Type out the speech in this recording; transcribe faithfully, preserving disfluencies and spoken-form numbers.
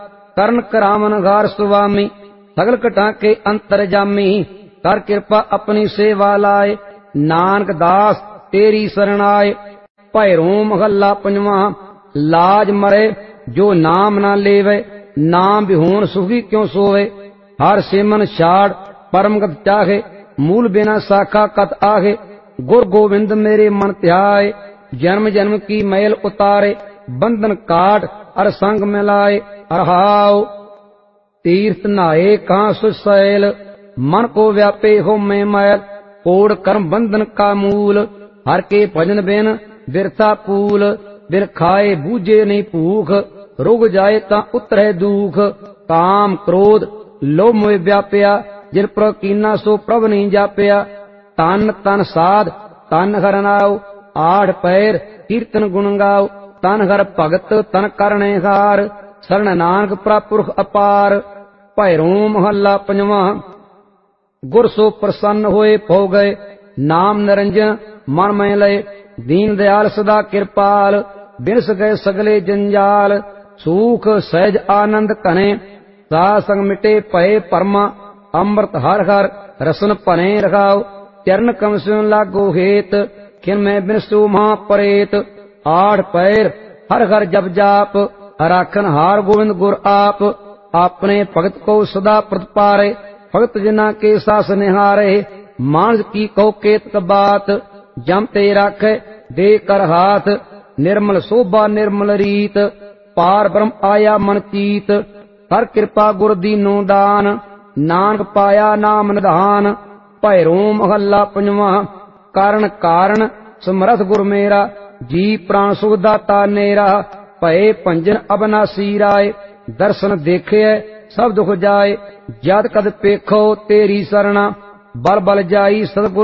ਕਰਨ ਕਰਾਵਨ ਘਾਰ ਸੁਆਮੀ ਸਗਲ ਘਟਾਂ ਕੇ ਅੰਤਰ ਜਾਮੀ ਕਰ ਕਿਰਪਾ ਆਪਣੀ ਸੇਵਾ ਲਾਏ ਨਾਨਕ ਦਾਸ ਤੇਰੀ ਸਰਣ ਆਏ। ਭੈਰੋਂ ਮਹੱਲਾ ਪੰਜਵਾਂ। ਲਾਜ ਮਰੇ ਜੋ ਨਾਮ ਨਾ ਲੇਵੇ ਨਾਮ ਵਿਹੂਣ ਸੁਖੀ ਕਿਉ ਸੋਵੇ। ਹਰ ਸਿਮਨ ਛਾੜ ਪਰਮਗਤ ਚਾਹੇ ਮੂਲ ਬਿਨਾ ਸਾਖਾ ਕਤ ਆਹੇ। ਗੁਰ ਗੋਬਿੰਦ ਮੇਰੇ ਮਨ ਧਿਆਏ ਜਨਮ ਜਨਮ ਕੀ ਮੈਲ ਉਤਾਰੇ ਬੰਧਨ ਕਾਟ ਅਰ ਸੰਗ ਮਿਲਾਏ। ਰਹਾਉ ਤੀਰਥ ਨਾਏ ਕਾਂ ਸੁਸੈਲ मन को व्यापे हो मैं मैल कोड़ कर्म बंधन का मूल। हर के भजन बिन बिरथा पूल बिन खाए बूझे नहीं भूख रुग जाए ता उतरे दुख। काम क्रोध लोभ मोह व्यापया जिन पर कीना सो प्रभ नहीं जापया। तन तन साध तन हर नाव आठ पैर कीर्तन गुण गाओ। तन हर भगत तन करने हार शरण नानक प्रपुरख अपार। भैरों महला पंजवां। गुर सो प्रसन्न होए पौ गए नाम निरंजन मन में लय। दीन दयाल सदा कृपाल बिनस गए सगले जंजाल। सुख सहज आनंद कने साध संग मिटे भय परमा। अमृत हर हर रसन भने रखाओ चरण कम से लागो हेत खिन में बिनसो महा परेत। आठ पैर हर हर जप जाप राखन हार गोविंद गुर आप। अपने भगत को सदा प्रतिपारे भगत जिना के सास निहारे। मानस की कहो केत बात जम ते राखे दे कर हाथ। निर्मल शोभा निर्मल रीत पार ब्रह्म आया मन चीत। हर कृपा गुर दीनो दान नानक पाया नाम निधान। भैरों महला पंजवां। कारण कारण समरथ गुर मेरा जी प्राण सुख दाता नेरा। भय भंजन अबनासी राय दर्शन देखे सब दुख जाए। जद कद पेखो तेरी सरना बल बल जाई सतगुर